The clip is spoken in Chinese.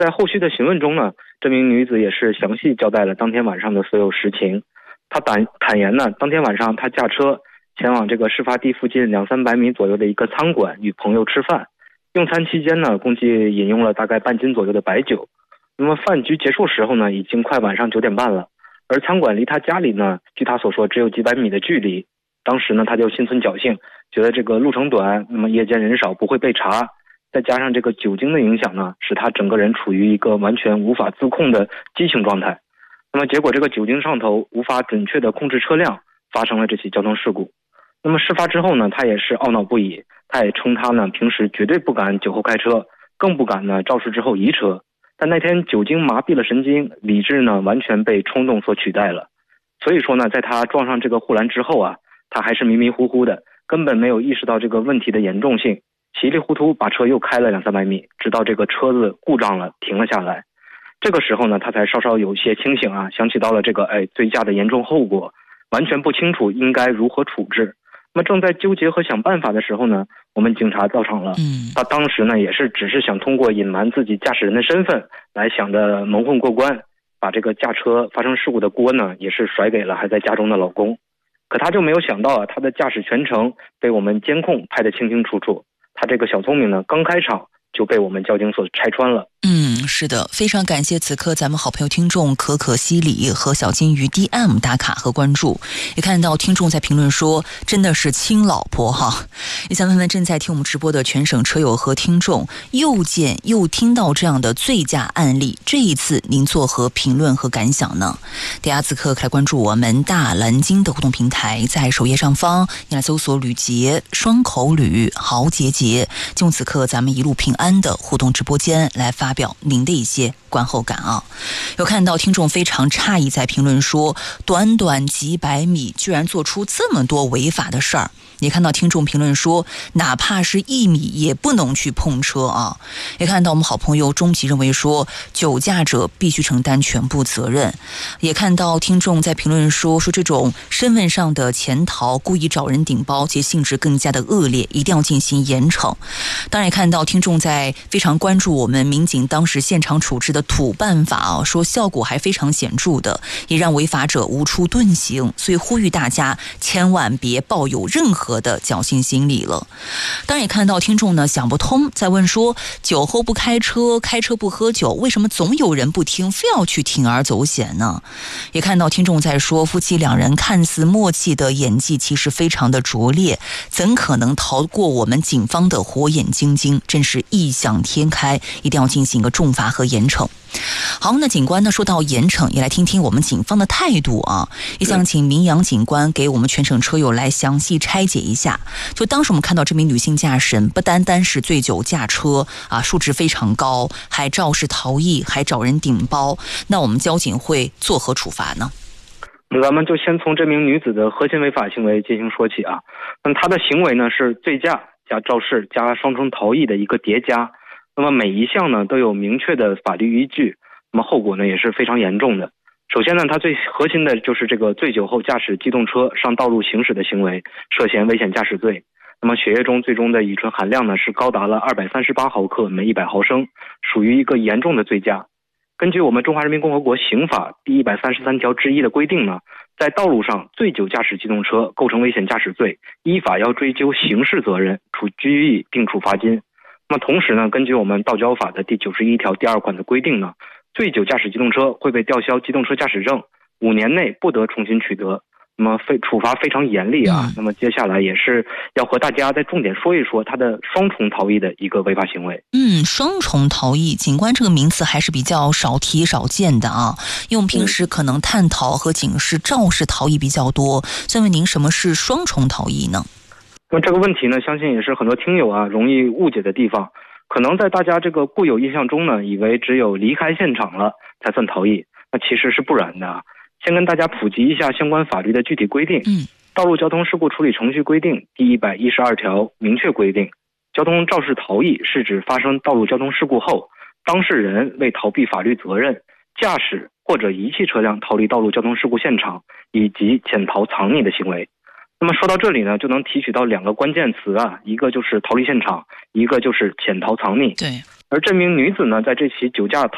在后续的询问中呢，这名女子也是详细交代了当天晚上的所有实情。她坦言呢，当天晚上她驾车前往这个事发地附近200-300米左右的一个餐馆与朋友吃饭，用餐期间呢，共计饮用了大概半斤左右的白酒。那么饭局结束时候呢，已经快晚上9点半了，而餐馆离她家里呢，据她所说只有几百米的距离。当时呢，她就心存侥幸，觉得这个路程短，那么夜间人少，不会被查。再加上这个酒精的影响呢，使他整个人处于一个完全无法自控的激情状态。那么结果这个酒精上头，无法准确的控制车辆，发生了这起交通事故。那么事发之后呢，他也是懊恼不已，他也称他呢平时绝对不敢酒后开车，更不敢呢肇事之后移车。但那天酒精麻痹了神经，理智呢完全被冲动所取代了。所以说呢，在他撞上这个护栏之后啊，他还是迷迷糊糊的，根本没有意识到这个问题的严重性。稀里糊涂把车又开了200-300米，直到这个车子故障了，停了下来。这个时候呢，他才稍稍有些清醒啊，想起到了这个醉驾的严重后果，完全不清楚应该如何处置。那么正在纠结和想办法的时候呢，我们警察到场了。他当时呢也是只是想通过隐瞒自己驾驶人的身份来想着蒙混过关，把这个驾车发生事故的锅呢也是甩给了还在家中的老公。可他就没有想到啊，他的驾驶全程被我们监控拍得清清楚楚。他这个小聪明呢，刚开场就被我们交警所拆穿了。 是的，非常感谢此刻咱们好朋友听众可可西里和小金鱼 DM 打卡和关注。也看到听众在评论说，真的是亲老婆哈。也想问问正在听我们直播的全省车友和听众，又见又听到这样的醉驾案例，这一次您作何评论和感想呢？大家此刻来关注我们大蓝鲸的互动平台，在首页上方你来搜索吕杰、双口吕、豪杰杰，就用此刻咱们一路平安的互动直播间来发表您的一些观后感啊。有看到听众非常诧异在评论说，短短几百米居然做出这么多违法的事儿。也看到听众评论说，哪怕是1米也不能去碰车啊。也看到我们好朋友终极认为说，酒驾者必须承担全部责任。也看到听众在评论说这种身份上的潜逃、故意找人顶包，其性质更加的恶劣，一定要进行严惩。当然也看到听众在非常关注我们民警当时现场处置的土办法啊，说效果还非常显著的，也让违法者无处遁形，所以呼吁大家千万别抱有任何的侥幸心理了。当然也看到听众呢想不通，在问说，酒后不开车，开车不喝酒，为什么总有人不听，非要去铤而走险呢？也看到听众在说，夫妻2人看似默契的演技其实非常的拙劣，怎可能逃过我们警方的火眼金睛，真是异想天开，一定要进行一个重罚和严惩。好，那警官呢说到严惩，也来听听我们警方的态度啊。也想请明阳警官给我们全省车友来详细拆解一下。就当时我们看到这名女性驾驶人不单单是醉酒驾车啊，数值非常高，还肇事逃逸，还找人顶包，那我们交警会作何处罚呢？ 咱们就先从这名女子的核心违法行为进行说起啊。那她的行为呢是醉驾加肇事加双重逃逸的一个叠加。那么每一项呢都有明确的法律依据，那么后果呢也是非常严重的。首先呢，它最核心的就是这个醉酒后驾驶机动车上道路行驶的行为，涉嫌危险驾驶罪。那么血液中最终的乙醇含量呢是高达了238毫克每100毫升，属于一个严重的醉驾。根据我们中华人民共和国刑法第133条之一的规定呢，在道路上醉酒驾驶机动车构成危险驾驶罪，依法要追究刑事责任，处拘役并处罚金。那么同时呢，根据我们道交法的第91条第2款的规定呢，醉酒驾驶机动车会被吊销机动车驾驶证，5年内不得重新取得。那么处罚非常严厉啊。那么接下来也是要和大家再重点说一说他的双重逃逸的一个违法行为。 双重逃逸，警官这个名词还是比较少提少见的啊，因为我们平时可能探逃和警示肇事逃逸比较多。所以问您，什么是双重逃逸呢？ 那这个问题呢，相信也是很多听友啊容易误解的地方。可能在大家这个固有印象中呢，以为只有离开现场了才算逃逸，那其实是不然的啊。先跟大家普及一下相关法律的具体规定。道路交通事故处理程序规定第112条明确规定，交通肇事逃逸是指发生道路交通事故后，当事人为逃避法律责任，驾驶或者遗弃车辆逃离道路交通事故现场，以及潜逃藏匿的行为。那么说到这里呢，就能提取到2个关键词啊，一个就是逃离现场，一个就是潜逃藏匿。 对。 而这名女子呢，在这起酒驾